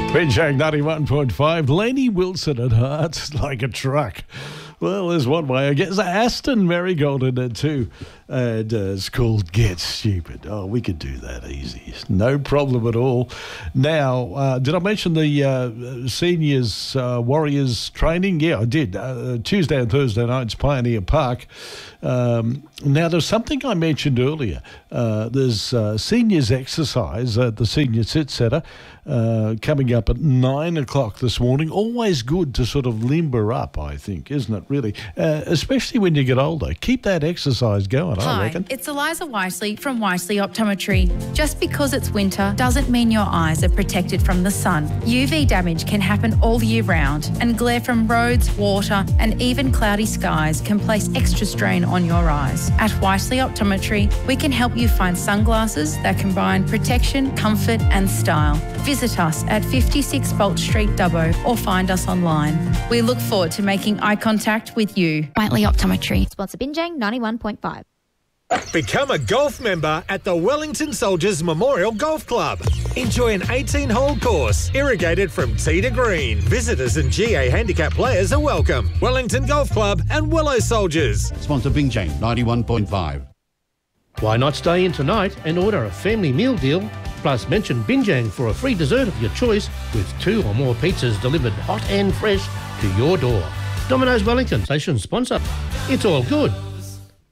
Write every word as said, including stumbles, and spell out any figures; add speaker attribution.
Speaker 1: Binjang ninety-one point five. Lainey Wilson at heart like a truck. Well, there's one way. I guess Aston Marigold in it too. And uh, it's called Get Stupid. Oh, we could do that easy. No problem at all. Now, uh, did I mention the uh, seniors uh, Warriors training? Yeah, I did. Uh, Tuesday and Thursday nights, Pioneer Park. Um, now, there's something I mentioned earlier. Uh, there's uh, seniors exercise at the Senior Sit Centre uh, coming up at nine o'clock this morning. Always good to sort of limber up, I think, isn't it, really? Uh, especially when you get older. Keep that exercise going, I
Speaker 2: Hi,
Speaker 1: reckon.
Speaker 2: it's Eliza Wisely from Wisely Optometry. Just because it's winter doesn't mean your eyes are protected from the sun. U V damage can happen all year round, and glare from roads, water, and even cloudy skies can place extra strain on your eyes. At Wisely Optometry, we can help you find sunglasses that combine protection, comfort, and style. Visit us at fifty-six Bolt Street, Dubbo, or find us online. We look forward to making eye contact with you.
Speaker 3: Whiteley Optometry. Sponsor Binjang ninety-one point five.
Speaker 4: Become a golf member at the Wellington Soldiers Memorial Golf Club. Enjoy an eighteen-hole course, irrigated from tee to green. Visitors and G A handicap players are welcome. Wellington Golf Club and Willow Soldiers.
Speaker 5: Sponsor Binjang ninety-one point five.
Speaker 6: Why not stay in tonight and order a family meal deal? Plus mention Binjang for a free dessert of your choice with two or more pizzas delivered hot and fresh to your door. Domino's Wellington, station sponsor. It's all good